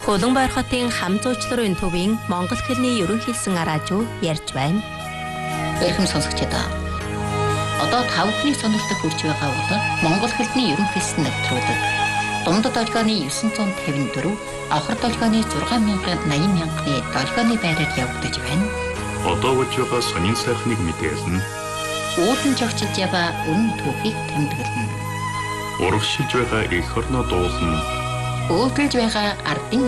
Улаанбаяр хотын хам зуучларын төвийн Монгол хэлний ерөнхийлсэн радио ярьж байна. Эрхэм сонсогчдоо. Одоо тавхны сонирхолтой хүрч байгаа бол Монгол хэлний ерөнхийлсэн нэвтрүүлэг. Дундад долгионы 954, авхар долгионы 6,80,000-ны долгионы байраар явагдаж байна. Одоо болж байгаа сонин сайхныг мэдээлнэ. Үүдэн жогчж яваа үнэн түүхийг тэмдэглэнэ. Урагшилж байгаа эх орноо дуулна. Өөдөлж байгаа ардын